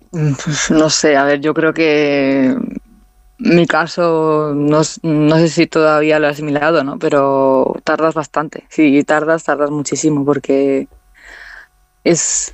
Pues no sé, a ver, yo creo que mi caso, no sé si todavía lo he asimilado, ¿no? Pero tardas bastante. Sí, tardas muchísimo porque